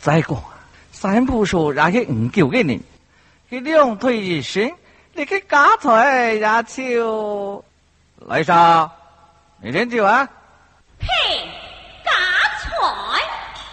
再讲，三步说也去唔叫嘅人，佢两腿一伸，你去夹菜也笑。来莎，你先叫啊！